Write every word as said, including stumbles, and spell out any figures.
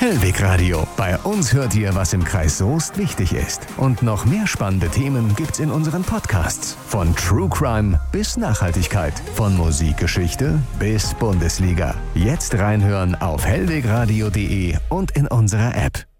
Hellweg Radio. Bei uns hört ihr, was im Kreis Soest wichtig ist. Und noch mehr spannende Themen gibt's in unseren Podcasts. Von True Crime bis Nachhaltigkeit. Von Musikgeschichte bis Bundesliga. Jetzt reinhören auf hellwegradio punkt de und in unserer App.